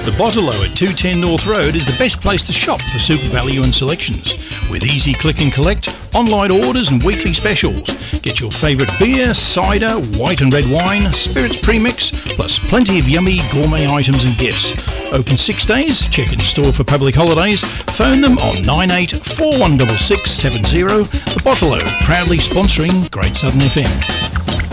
The Bottle-O at 210 North Road is the best place to shop for super value and selections. With easy click and collect, online orders and weekly specials. Get your favourite beer, cider, white and red wine, spirits premix, plus plenty of yummy gourmet items and gifts. Open 6 days, check in store for public holidays, phone them on 98 416670. The Bottle-O, proudly sponsoring Great Southern FM.